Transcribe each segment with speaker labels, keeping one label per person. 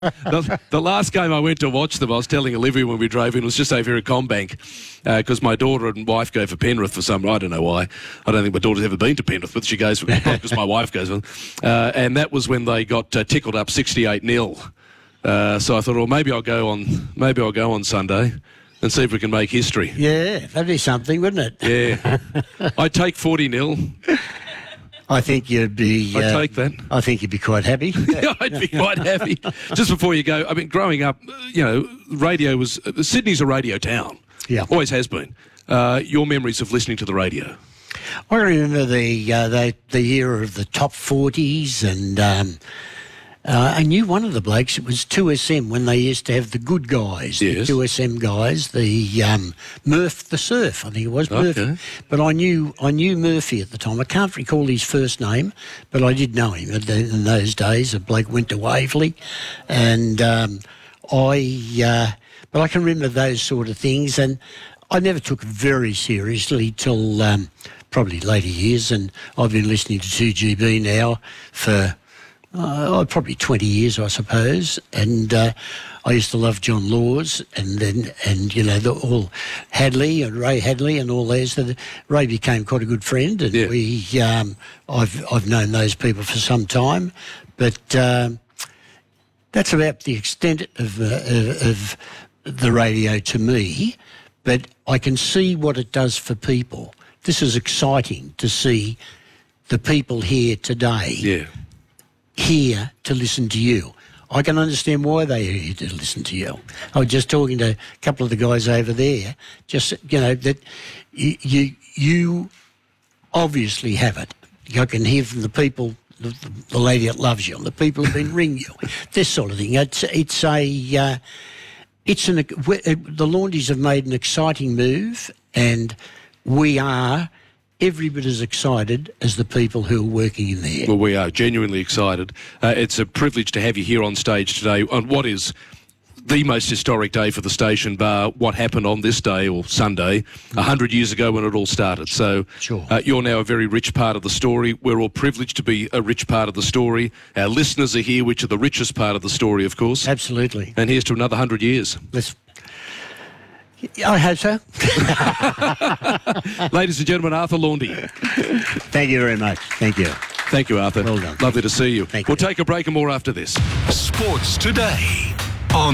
Speaker 1: The last game I went to watch them, I was telling Olivia when we drove in, was just over here at Combank, because my daughter and wife go for Penrith for some, I don't know why. I don't think my daughter's ever been to Penrith, but she goes because my wife goes with them. And that was when they got tickled up 68-0. So I thought, well, maybe I'll go on Sunday and see if we can make history.
Speaker 2: Yeah, that'd be something, wouldn't it?
Speaker 1: Yeah. I'd take 40-0.
Speaker 2: I think you'd be...
Speaker 1: I'd take that.
Speaker 2: I think you'd be quite happy.
Speaker 1: I'd be quite happy. Just before you go, I mean, growing up, radio was... Sydney's a radio town.
Speaker 2: Yeah.
Speaker 1: Always has been. Your memories of listening to the radio?
Speaker 2: I remember the era of the top 40s, and I knew one of the blokes. It was 2SM when they used to have the good guys,
Speaker 1: yes.
Speaker 2: The 2SM guys, the Murph the Surf, I think it was Murphy.
Speaker 1: Okay.
Speaker 2: But I knew Murphy at the time. I can't recall his first name, but I did know him in those days. A bloke went to Waverley, and but I can remember those sort of things, and I never took it very seriously till probably later years, and I've been listening to 2GB now for probably 20 years, I suppose, and I used to love John Laws, and all Hadley and Ray Hadley and all those. So Ray became quite a good friend, and
Speaker 1: yeah.
Speaker 2: I've known those people for some time, but that's about the extent of the radio to me. But I can see what it does for people. This is exciting to see the people here today.
Speaker 1: Yeah.
Speaker 2: Here to listen to you. I can understand why they are here to listen to you. I was just talking to a couple of the guys over there, that you obviously have it. I can hear from the people, the lady that loves you, and the people who've been ringing you, this sort of thing. The Laundies have made an exciting move, and we are every bit as excited as the people who are working in there.
Speaker 1: Well, we are genuinely excited. It's a privilege to have you here on stage today on what is the most historic day for the station, bar what happened on this day, or Sunday, 100 years ago when it all started. So
Speaker 2: sure.
Speaker 1: You're now a very rich part of the story. We're all privileged to be a rich part of the story. Our listeners are here, which are the richest part of the story, of course.
Speaker 2: Absolutely.
Speaker 1: And here's to another 100 years.
Speaker 2: I hope so.
Speaker 1: Ladies and gentlemen, Arthur Laundy.
Speaker 2: Thank you very much. Thank you.
Speaker 1: Thank you, Arthur.
Speaker 2: Well done.
Speaker 1: Lovely to see you.
Speaker 2: Thank you.
Speaker 1: We'll take a break and more after this.
Speaker 3: Sports Today on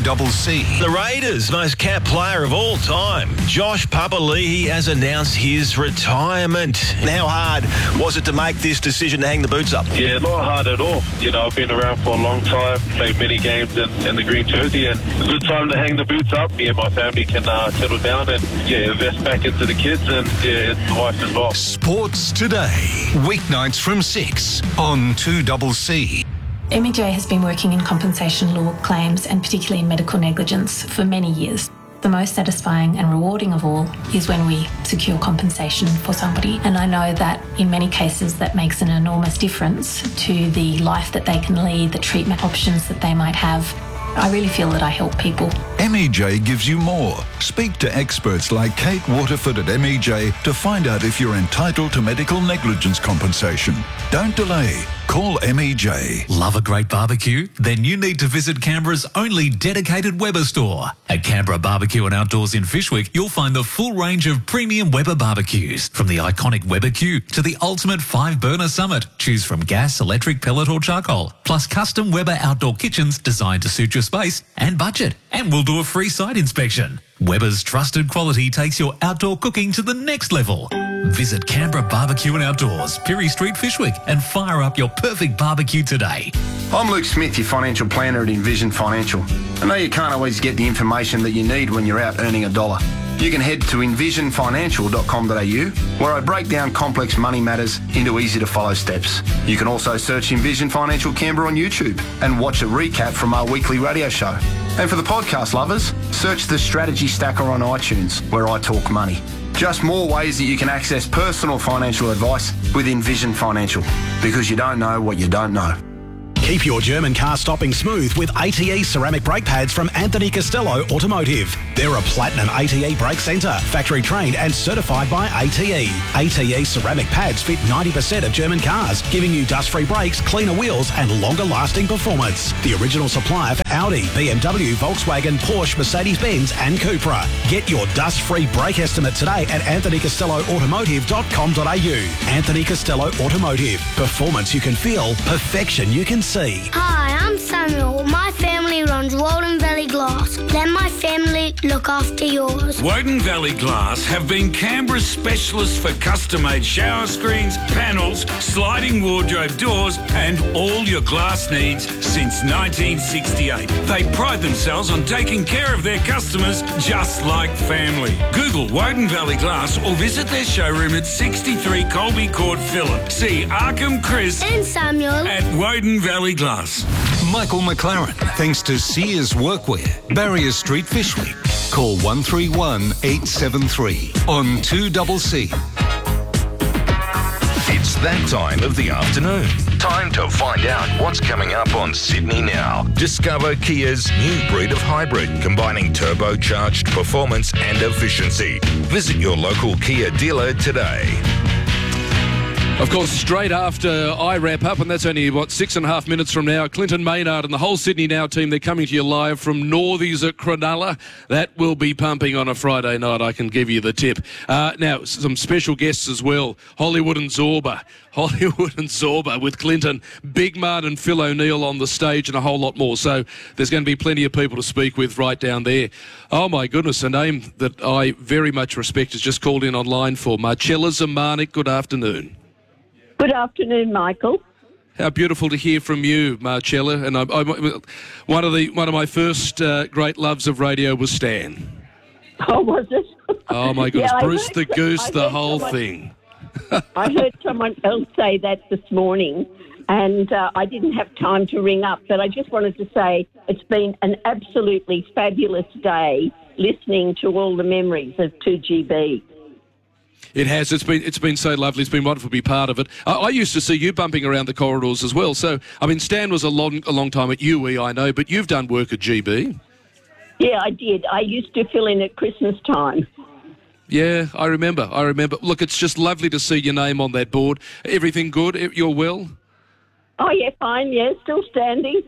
Speaker 3: 2CC.
Speaker 4: The Raiders' most capped player of all time, Josh Papali'i, has announced his retirement. How hard was it to make this decision to hang the boots up?
Speaker 5: Yeah, not hard at all. I've been around for a long time, played many games in the green jersey, and it's a good time to hang the boots up. Me and my family can settle down and invest back into the kids and it's the wife as well.
Speaker 3: Sports Today, weeknights from 6 on 2CC.
Speaker 6: MEJ has been working in compensation law claims and particularly in medical negligence for many years. The most satisfying and rewarding of all is when we secure compensation for somebody. And I know that in many cases that makes an enormous difference to the life that they can lead, the treatment options that they might have. I really feel that I help people.
Speaker 3: MEJ gives you more. Speak to experts like Kate Waterford at MEJ to find out if you're entitled to medical negligence compensation. Don't delay. Call MEJ.
Speaker 7: Love a great barbecue? Then you need to visit Canberra's only dedicated Weber store. At Canberra Barbecue and Outdoors in Fyshwick, you'll find the full range of premium Weber barbecues. From the iconic Weber Q to the ultimate 5-burner Summit. Choose from gas, electric, pellet or charcoal. Plus custom Weber outdoor kitchens designed to suit your space and budget. And we'll do a free site inspection. Weber's trusted quality takes your outdoor cooking to the next level. Visit Canberra Barbecue and Outdoors, Pirie Street, Fyshwick, and fire up your perfect barbecue today.
Speaker 8: I'm Luke Smith, your financial planner at Envision Financial. I know you can't always get the information that you need when you're out earning a dollar. You can head to envisionfinancial.com.au, where I break down complex money matters into easy-to-follow steps. You can also search Envision Financial Canberra on YouTube and watch a recap from our weekly radio show. And for the podcast lovers, search the Strategy Stacker on iTunes, where I talk money. Just more ways that you can access personal financial advice with Envision Financial, because you don't know what you don't know.
Speaker 9: Keep your German car stopping smooth with ATE ceramic brake pads from Anthony Costello Automotive. They're a platinum ATE brake centre, factory trained and certified by ATE. ATE ceramic pads fit 90% of German cars, giving you dust-free brakes, cleaner wheels and longer-lasting performance. The original supplier for Audi, BMW, Volkswagen, Porsche, Mercedes-Benz and Cupra. Get your dust-free brake estimate today at anthonycostelloautomotive.com.au. Anthony Costello Automotive. Performance you can feel, perfection you can see.
Speaker 10: Hi, I'm Samuel. My family runs Walden Valley Glass. Let my family look after yours.
Speaker 11: Woden Valley Glass have been Canberra's specialists for custom-made shower screens, panels, sliding wardrobe doors and all your glass needs since 1968. They pride themselves on taking care of their customers just like family. Google Woden Valley Glass or visit their showroom at 63 Colby Court, Phillip. See Arkham Chris
Speaker 10: and Samuel
Speaker 11: at Woden Valley Glass.
Speaker 12: Michael McLaren, thanks to Sears Workwear, Barrier Street, Fyshwick. Call 131 873 on 2CC.
Speaker 4: It's that time of the afternoon. Time to find out what's coming up on Sydney Now. Discover Kia's new breed of hybrid, combining turbocharged performance and efficiency. Visit your local Kia dealer today.
Speaker 1: Of course, straight after I wrap up, and that's only, 6.5 minutes from now, Clinton Maynard and the whole Sydney Now team, they're coming to you live from Northies at Cronulla. That will be pumping on a Friday night, I can give you the tip. Now, some special guests as well. Hollywood and Zorba with Clinton, Big Man and Phil O'Neill on the stage and a whole lot more. So there's going to be plenty of people to speak with right down there. Oh, my goodness, a name that I very much respect has just called in online for Marcella Zamanek. Good afternoon.
Speaker 13: Good afternoon, Michael.
Speaker 1: How beautiful to hear from you, Marcella. And one of my first great loves of radio was Stan.
Speaker 13: Oh, was it?
Speaker 1: Oh my goodness,
Speaker 13: Yeah,
Speaker 1: Bruce the Goose, the whole thing.
Speaker 13: I heard someone else say that this morning, and I didn't have time to ring up, but I just wanted to say it's been an absolutely fabulous day listening to all the memories of 2GB.
Speaker 1: It has. It's been so lovely. It's been wonderful to be part of it. I used to see you bumping around the corridors as well. So, I mean, Stan was a long time at UE, I know, but you've done work at GB.
Speaker 13: Yeah, I did. I used to fill in at Christmas time.
Speaker 1: Yeah, I remember. Look, it's just lovely to see your name on that board. Everything good? You're well?
Speaker 13: Oh, yeah, fine. Yeah, still standing.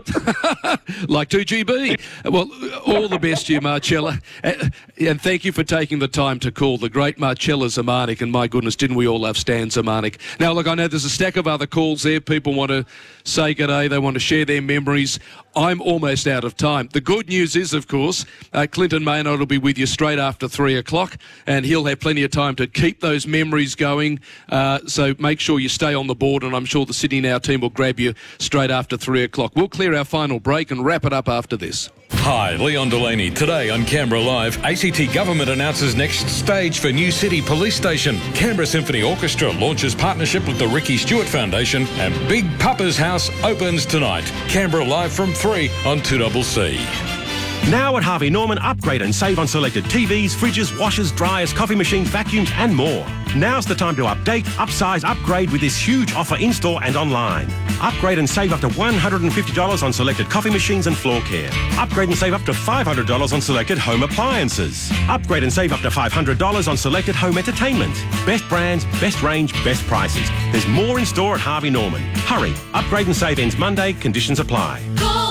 Speaker 1: Like 2GB. Well, all the best to you, Marcella. And thank you for taking the time to call the great Marcella Zamanek. And my goodness, didn't we all love Stan Zamanek? Now, look, I know there's a stack of other calls there. People want to say good day. They want to share their memories. I'm almost out of time. The good news is, of course, Clinton Maynard will be with you straight after 3 o'clock, and he'll have plenty of time to keep those memories going. So make sure you stay on the board, and I'm sure the Sydney Now team will grab you straight after 3 o'clock. We'll clear our final break and wrap it up after this.
Speaker 14: Hi, Leon Delaney. Today on Canberra Live, ACT Government announces next stage for New City Police Station. Canberra Symphony Orchestra launches partnership with the Ricky Stewart Foundation, and Big Papa's House opens tonight. Canberra Live from 3 on 2CC.
Speaker 15: Now at Harvey Norman, upgrade and save on selected TVs, fridges, washers, dryers, coffee machines, vacuums and more. Now's the time to update, upsize, upgrade with this huge offer in-store and online. Upgrade and save up to $150 on selected coffee machines and floor care. Upgrade and save up to $500 on selected home appliances. Upgrade and save up to $500 on selected home entertainment. Best brands, best range, best prices. There's more in store at Harvey Norman. Hurry, upgrade and save ends Monday, conditions apply.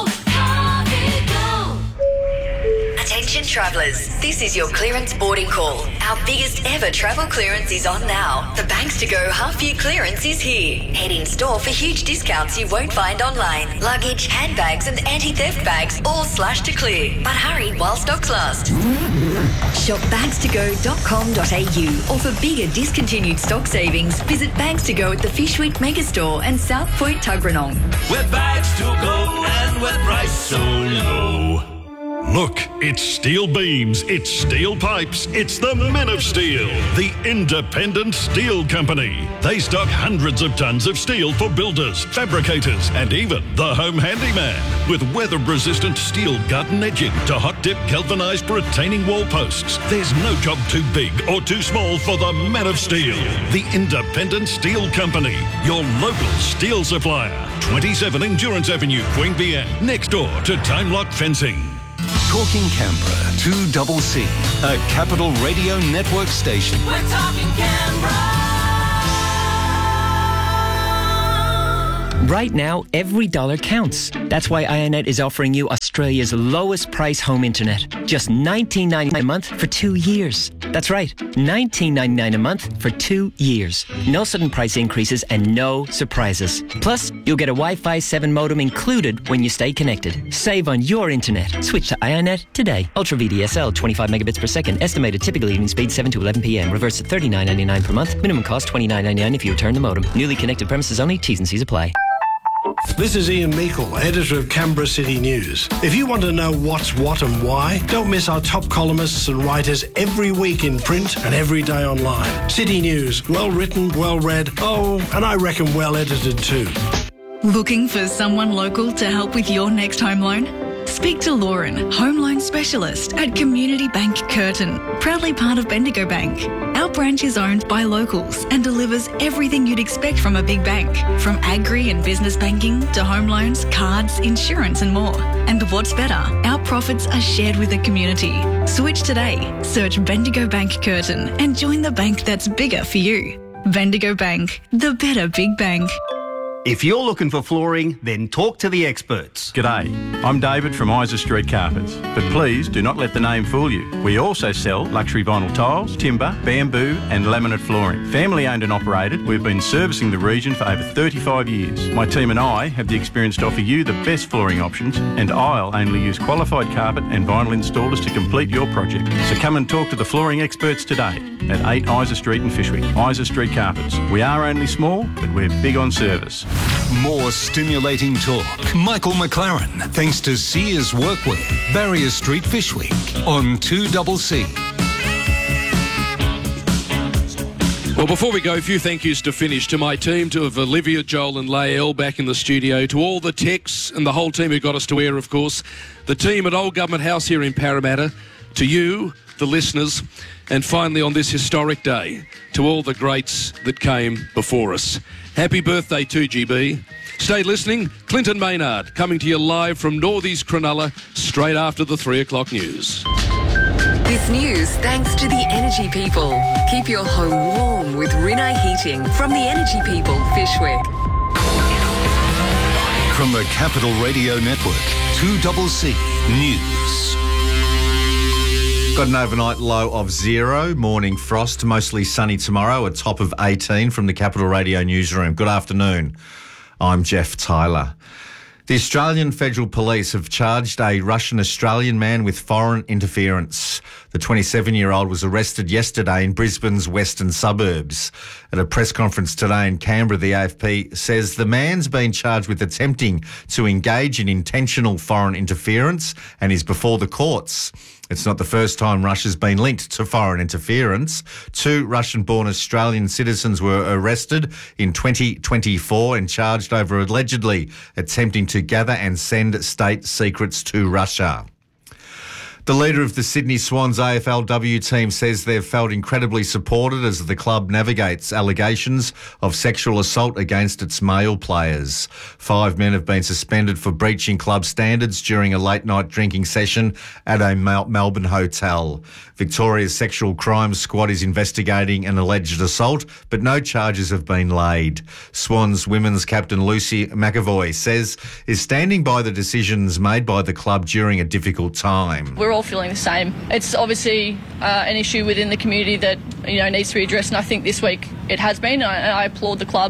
Speaker 16: Attention travellers, this is your clearance boarding call. Our biggest ever travel clearance is on now. The Banks to Go half-year clearance is here. Head in store for huge discounts you won't find online. Luggage, handbags and anti-theft bags all slashed to clear. But hurry while stocks last. Shop bagstogo.com.au, or for bigger discontinued stock savings, visit Bags to Go at the Fyshwick Megastore and South Point Tuggeranong.
Speaker 11: We're bags to go and we're priced so low.
Speaker 17: Look, it's steel beams, it's steel pipes, it's the Men of Steel, the independent steel company. They stock hundreds of tons of steel for builders, fabricators, and even the home handyman. With weather-resistant steel garden edging to hot-dip galvanised retaining wall posts, there's no job too big or too small for the Men of Steel, the independent steel company, your local steel supplier. 27 Endurance Avenue, Queanbeyan, next door to Time Lock Fencing.
Speaker 12: Talking Canberra, 2CC, a Capital Radio Network station.
Speaker 18: We're talking Canberra.
Speaker 19: Right now, every dollar counts. That's why Ionet is offering you Australia's lowest price home internet. Just $19.99 a month for 2 years. That's right, $19.99 a month for 2 years. No sudden price increases and no surprises. Plus, you'll get a Wi-Fi 7 modem included when you stay connected. Save on your internet. Switch to Ionet today. Ultra VDSL, 25 megabits per second. Estimated typical evening speed 7 to 11 p.m. Reverse at $39.99 per month. Minimum cost $29.99 if you return the modem. Newly connected premises only. T's and C's apply.
Speaker 20: This is Ian Meikle, editor of Canberra City News. If you want to know what's what and why, don't miss our top columnists and writers every week in print and every day online. City News, well written, well read, and I reckon well edited too.
Speaker 21: Looking for someone local to help with your next home loan? Speak to Lauren, home loan specialist at Community Bank Curtin, proudly part of Bendigo Bank. Our branch is owned by locals and delivers everything you'd expect from a big bank, from agri and business banking to home loans, cards, insurance and more. And what's better, our profits are shared with the community. Switch today, search Bendigo Bank Curtin and join the bank that's bigger for you. Bendigo Bank, the better big bank.
Speaker 22: If you're looking for flooring, then talk to the experts.
Speaker 23: G'day, I'm David from Isa Street Carpets, but please do not let the name fool you. We also sell luxury vinyl tiles, timber, bamboo and laminate flooring. Family owned and operated, we've been servicing the region for over 35 years. My team and I have the experience to offer you the best flooring options, and I'll only use qualified carpet and vinyl installers to complete your project. So come and talk to the flooring experts today at 8 Isa Street in Fyshwick. Isa Street Carpets. We are only small, but we're big on service.
Speaker 12: More stimulating talk. Michael McLaren, thanks to Sears Workwear, Barrier Street, Fyshwick, on 2CC.
Speaker 1: Well, before we go, a few thank yous to finish. To my team, to Olivia, Joel and Lael back in the studio, to all the techs and the whole team who got us to air, of course, the team at Old Government House here in Parramatta, to you, the listeners, and finally on this historic day, to all the greats that came before us. Happy birthday 2GB. Stay listening. Clinton Maynard coming to you live from Northeast Cronulla straight after the 3 o'clock news.
Speaker 16: This news thanks to the Energy People. Keep your home warm with Rinnai Heating from the Energy People, Fyshwick.
Speaker 12: From the Capital Radio Network, 2CC News.
Speaker 24: Got an overnight low of 0, morning frost, mostly sunny tomorrow, a top of 18 from the Capital Radio newsroom. Good afternoon. I'm Jeff Tyler. The Australian Federal Police have charged a Russian-Australian man with foreign interference. The 27-year-old was arrested yesterday in Brisbane's western suburbs. At a press conference today in Canberra, the AFP says the man's been charged with attempting to engage in intentional foreign interference and is before the courts. It's not the first time Russia's been linked to foreign interference. 2 Russian-born Australian citizens were arrested in 2024 and charged over allegedly attempting to gather and send state secrets to Russia. The leader of the Sydney Swans AFLW team says they've felt incredibly supported as the club navigates allegations of sexual assault against its male players. 5 men have been suspended for breaching club standards during a late-night drinking session at a Melbourne hotel. Victoria's Sexual Crimes Squad is investigating an alleged assault, but no charges have been laid. Swans women's captain Lucy McAvoy says is standing by the decisions made by the club during a difficult time.
Speaker 25: We're all feeling the same. It's obviously an issue within the community that needs to be addressed, and I think this week it has been. I applaud the club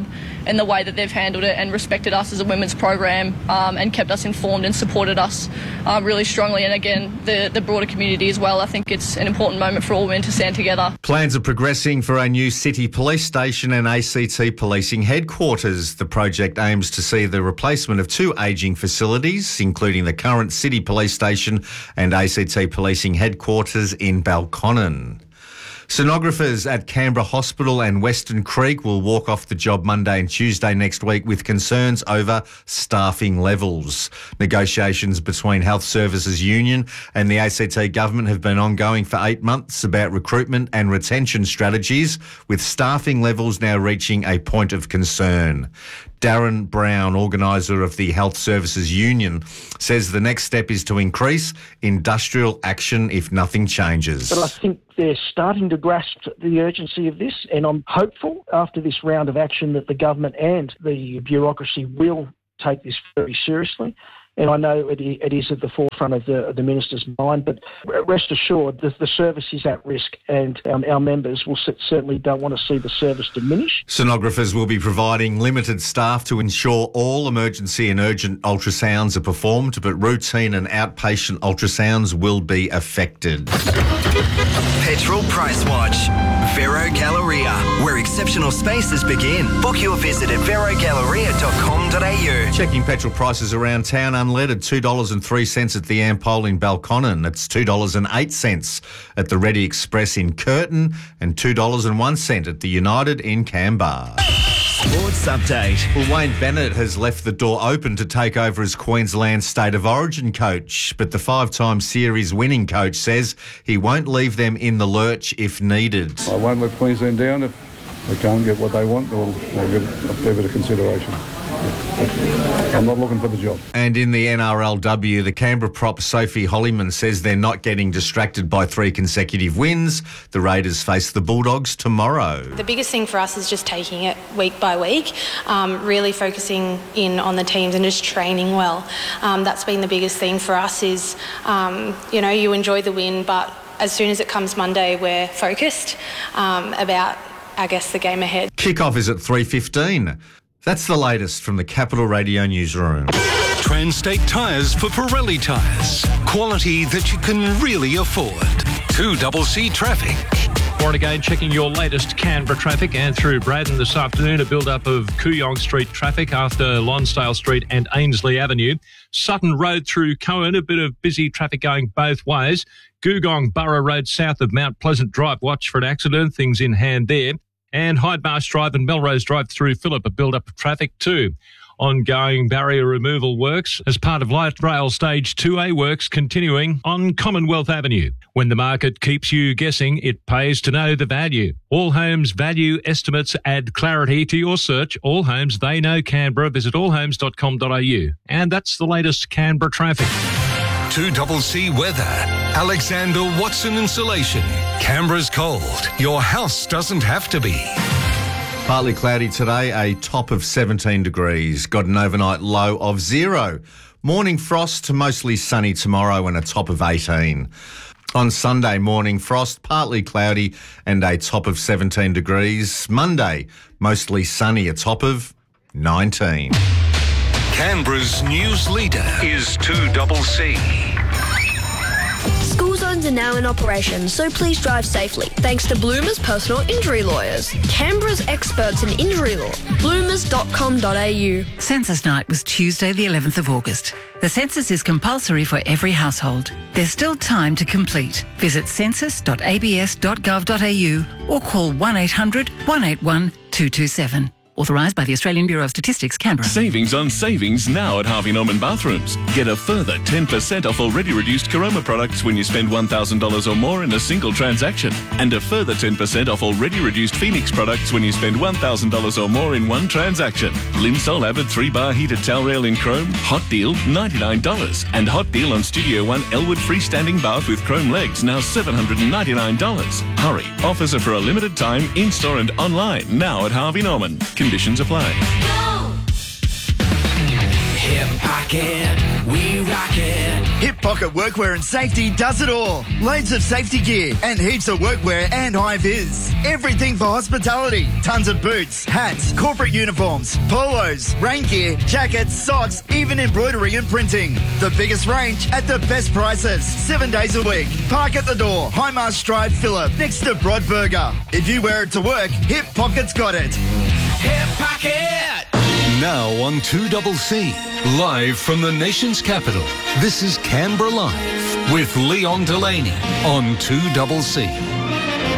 Speaker 25: in the way that they've handled it and respected us as a women's program, and kept us informed and supported us really strongly. And again, the broader community as well. I think it's an important moment for all women to stand together.
Speaker 24: Plans are progressing for a new city police station and ACT policing headquarters. The project aims to see the replacement of 2 ageing facilities, including the current city police station and ACT policing headquarters in Balconnen. Sonographers at Canberra Hospital and Western Creek will walk off the job Monday and Tuesday next week with concerns over staffing levels. Negotiations between Health Services Union and the ACT government have been ongoing for 8 months about recruitment and retention strategies, with staffing levels now reaching a point of concern. Darren Brown, organiser of the Health Services Union, says the next step is to increase industrial action if nothing changes.
Speaker 2: But I think they're starting to grasp the urgency of this, and I'm hopeful after this round of action that the government and the bureaucracy will take this very seriously. And I know it is at the forefront of the Minister's mind, but rest assured the service is at risk, and our members will certainly don't want to see the service diminish.
Speaker 24: Sonographers will be providing limited staff to ensure all emergency and urgent ultrasounds are performed, but routine and outpatient ultrasounds will be affected.
Speaker 3: Petrol Price Watch. Vero Galleria, where exceptional spaces begin. Book your visit at verogalleria.com.au.
Speaker 24: Checking petrol prices around town, unleaded $2.03 at the Ampol in Balconnen. It's $2.08 at the Ready Express in Curtin and $2.01 at the United in Canberra.
Speaker 3: Sports update.
Speaker 24: Well, Wayne Bennett has left the door open to take over as Queensland's State of Origin coach, but the 5-time series winning coach says he won't leave them in the lurch if needed.
Speaker 5: I won't let Queensland down if they can't get what they want. They'll give a fair bit of consideration. I'm not looking for the job.
Speaker 24: And in the NRLW, the Canberra prop Sophie Hollyman says they're not getting distracted by 3 consecutive wins. The Raiders face the Bulldogs tomorrow.
Speaker 6: The biggest thing for us is just taking it week by week, really focusing in on the teams and just training well. That's been the biggest thing for us is, you enjoy the win, but as soon as it comes Monday, we're focused about, I guess, the game ahead.
Speaker 24: Kick-off is at 3:15. That's the latest from the Capital Radio newsroom.
Speaker 12: Transstate Tyres for Pirelli tyres. Quality that you can really afford. 2CC Traffic.
Speaker 7: Warren again, checking your latest Canberra traffic, and through Braddon this afternoon, a build-up of Kooyong Street traffic after Lonsdale Street and Ainsley Avenue. Sutton Road through Cohen, a bit of busy traffic going both ways. Googong Borough Road south of Mount Pleasant Drive, watch for an accident, things in hand there. And Hyde Marsh Drive and Melrose Drive through Phillip, a build-up of traffic too. Ongoing barrier removal works as part of Light Rail Stage 2A works continuing on Commonwealth Avenue. When the market keeps you guessing, it pays to know the value. All Homes value estimates add clarity to your search. All Homes, they know Canberra. Visit allhomes.com.au. And that's the latest Canberra traffic.
Speaker 12: 2CC Weather. Alexander Watson Insulation. Canberra's cold. Your house doesn't have to be.
Speaker 24: Partly cloudy today, a top of 17 degrees. Got an overnight low of 0. Morning frost to mostly sunny tomorrow and a top of 18. On Sunday, morning frost, partly cloudy and a top of 17 degrees. Monday, mostly sunny, a top of 19.
Speaker 12: Canberra's news leader is 2CC.
Speaker 26: School zones are now in operation, so please drive safely. Thanks to Bloomer's personal injury lawyers, Canberra's experts in injury law. bloomers.com.au.
Speaker 27: Census night was Tuesday the 11th of August. The census is compulsory for every household. There's still time to complete. Visit census.abs.gov.au or call 1800 181 227. Authorised by the Australian Bureau of Statistics, Canberra.
Speaker 28: Savings on savings now at Harvey Norman Bathrooms. Get a further 10% off already reduced Caroma products when you spend $1,000 or more in a single transaction. And a further 10% off already reduced Phoenix products when you spend $1,000 or more in one transaction. Linsol Avid 3-bar heated towel rail in chrome, hot deal, $99. And hot deal on Studio One Elwood freestanding bath with chrome legs, now $799. Hurry, offers are for a limited time, in-store and online, now at Harvey Norman. Conditions apply.
Speaker 18: Hip pocket, we rock it.
Speaker 4: Hip Pocket Workwear and Safety does it all. Loads of safety gear and heaps of workwear and high vis. Everything for hospitality. Tons of boots, hats, corporate uniforms, polos, rain gear, jackets, socks, even embroidery and printing. The biggest range at the best prices. 7 days a week. Park at the door. Highmast Drive, Phillip, next to Broadburger. If you wear it to work, Hip Pocket's got it.
Speaker 18: Hip Pocket!
Speaker 12: Now on 2CC, live from the nation's capital, this is Canberra Live with Leon Delaney on 2CC.